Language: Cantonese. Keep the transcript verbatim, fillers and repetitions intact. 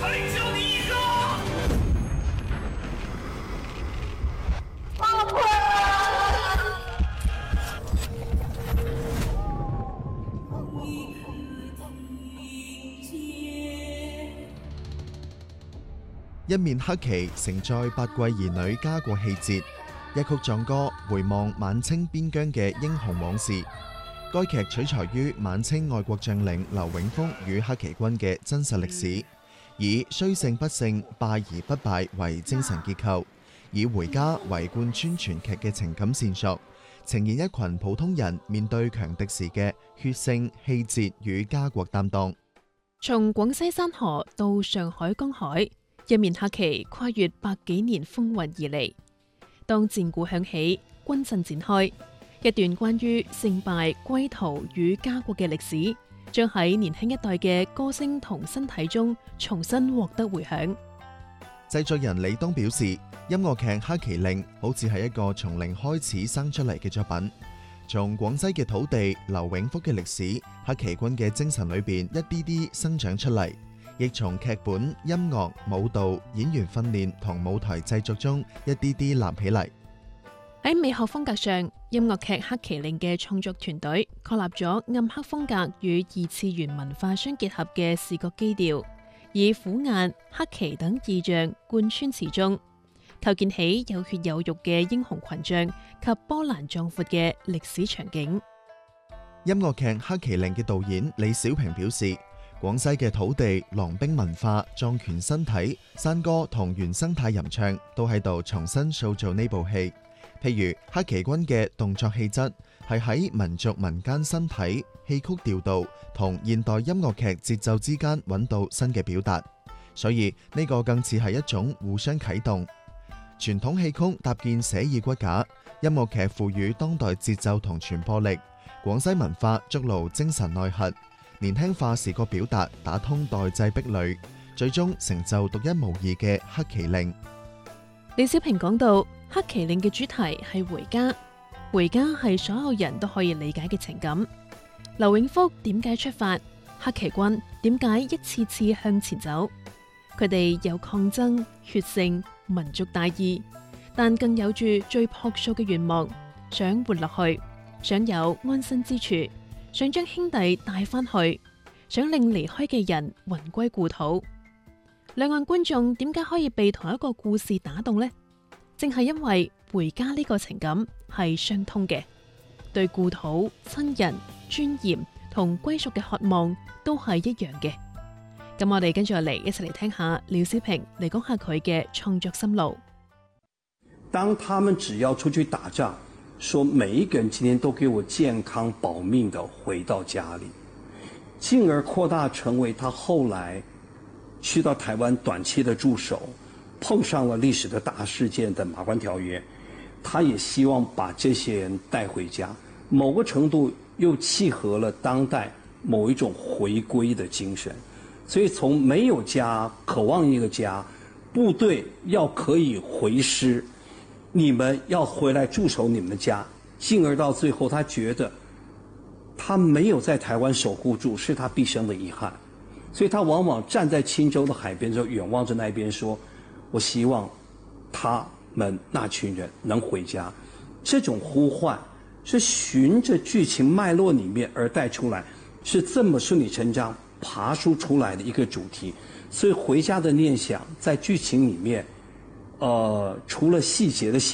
领袖你一个。 一面黑旗承載八季兒女家國氣節，一曲壯歌回望晚清邊疆嘅英雄往事。該劇取材於晚清愛國將領劉永福與黑旗軍嘅真實歷史，以雖勝不勝、敗而不敗為精神結構，以回家為貫穿全劇嘅情感線索，呈現一群普通人面對強敵時嘅血性、氣節與家國擔當。 從廣西山河到上海江海，一面黑旗跨越百幾年風雲而嚟。當戰鼓響起，軍陣展開，一段關於勝敗、歸途與家國嘅歷史，將喺年輕一代嘅歌聲同身體中重新獲得回響。 製作人李東表示，音樂劇《黑旗令》好似係一個從零開始生出嚟嘅作品，從廣西嘅土地、劉永福嘅歷史、黑旗軍嘅精神裏邊一啲啲生長出嚟。亦從劇本、音樂、舞蹈、演員訓練同舞台製作中一啲啲立起嚟。 喺美學風格上，音樂劇《黑旗令》嘅創作團隊確立咗暗黑風格與二次元文化相結合嘅視覺基調，以虎眼、黑旗等意象貫穿始終，構建起有血有肉嘅英雄群像及波瀾壯闊嘅歷史場景。 音樂劇《黑旗令》嘅導演李小平表示，廣西嘅土地、狼兵文化、壯拳身體、山歌同原生態吟唱都喺度重新塑造呢部戲。譬如黑旗軍嘅動作氣質係喺民族民間身體、戲曲調度同現代音樂劇節奏之間揾到新嘅表達，所以呢個更似係一種互相啟動。傳統戲曲搭建寫意骨架，音樂劇賦予當代節奏同傳播力，廣西文化築牢精神內核，年輕化視覺表達，打通代際壁壘，最終成就獨一無二嘅黑旗令。 李小平講到，黑旗令嘅主題係回家，回家係所有人都可以理解嘅情感。劉永福點解出發？黑旗軍點解一次次向前走？佢哋有抗爭、血性、民族大義，但更有住最樸素嘅願望，想活落去，想有安身之處，想將兄弟帶返去，想令離開嘅人魂歸故土。兩岸觀眾點解可以被同一個故事打動呢？正係因為回家呢個情感係相通嘅，對故土、親人、尊嚴同歸屬嘅渴望都係一樣嘅。咁我哋跟住嚟一齊嚟聽下廖小平嚟講下佢嘅創作心路。 當他們只要出去打仗，說每一個人今天都給我健康保命地回到家裏，進而擴大成為他後來去到台灣短期的駐守，碰上了歷史的大事件的馬關條約，他也希望把這些人帶回家，某個程度又契合了當代某一種回歸的精神。所以從沒有家，渴望一個家，部隊要可以回師，你們要回來駐守你們的家，進而到最後他覺得他沒有在台灣守護住，是他畢生的遺憾。所以他往往站在青州的海邊就遠望着那邊說，我希望他們那群人能回家。這種呼喚是循着劇情脈絡裡面而帶出來，是這麼順理成章爬梳出來的一個主題。所以回家的念想在劇情裡面，呃，除了細節的